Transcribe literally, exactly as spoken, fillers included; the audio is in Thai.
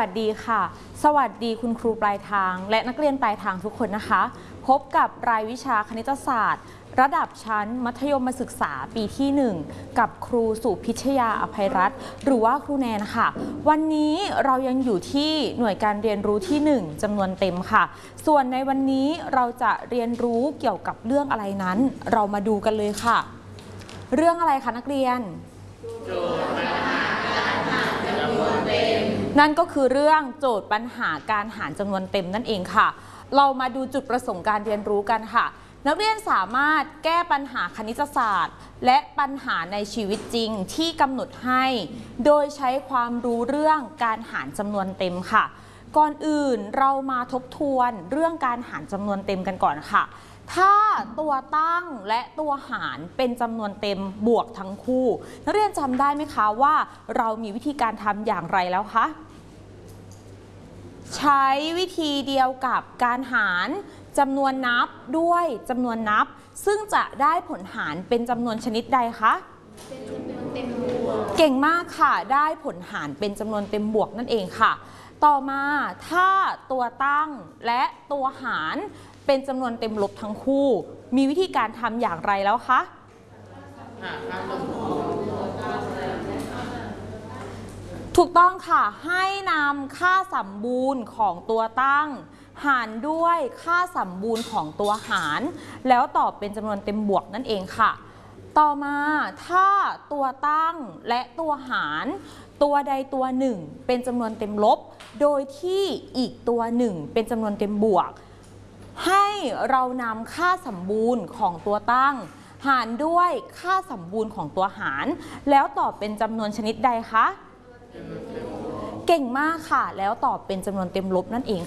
สดีค่ะสวัสดีคุณครูปลายทางและนักเรียนปลายทางทุกคนนะคะพบกับรายวิชาคณิตศาสตร์ระดับชั้นมัธยมศึกษาปีที่หนึ่งกับครูสุพิชยาอภัยรัตน์หรือว่าครูแนนค่ะวันนี้เรายังอยู่ที่หน่วยการเรียนรู้ที่หนึ่งจำนวนเต็มค่ะส่วนในวันนี้เราจะเรียนรู้เกี่ยวกับเรื่องอะไรนั้นเรามาดูกันเลยค่ะเรื่องอะไรคะนักเรียนโจทย์ปัญหาการหารจำนวนเต็มนั่นก็คือเรื่องโจทย์ปัญหาการหารจำนวนเต็มนั่นเองค่ะเรามาดูจุดประสงค์การเรียนรู้กันค่ะนักเรียนสามารถแก้ปัญหาคณิตศาสตร์และปัญหาในชีวิตจริงที่กำหนดให้โดยใช้ความรู้เรื่องการหารจำนวนเต็มค่ะก่อนอื่นเรามาทบทวนเรื่องการหารจำนวนเต็มกันก่อนค่ะถ้าตัวตั้งและตัวหารเป็นจำนวนเต็มบวกทั้งคู่นักเรียนจำได้ไหมคะว่าเรามีวิธีการทำอย่างไรแล้วคะใช้วิธีเดียวกับการหารจำนวนนับด้วยจำนวนนับซึ่งจะได้ผลหารเป็นจำนวนชนิดใดคะเป็นจำนวนเต็มบวกเก่งมากค่ะได้ผลหารเป็นจำนวนเต็มบวกนั่นเองค่ะต่อมาถ้าตัวตั้งและตัวหารเป็นจำนวนเต็มลบทั้งคู่มีวิธีการทำอย่างไรแล้วคะถูกต้องค่ะให้นำค่าสมบูรณ์ของตัวตั้งหารด้วยค่าสมบูรณ์ของตัวหารแล้วตอบเป็นจำนวนเต็มบวกนั่นเองค่ะต่อมาถ้าตัวตั้งและตัวหารตัวใดตัวหนึ่งเป็นจำนวนเต็มลบโดยที่อีกตัวหนึ่งเป็นจำนวนเต็มบวกให้เรานำค่าสมบูรณ์ของตัวตั้งหารด้วยค่าสมบูรณ์ของตัวหารแล้วตอบเป็นจำนวนชนิดใดคะเก่งมากค่ะแล้วตอบเป็นจำนวนเต็มลบนั่นเอง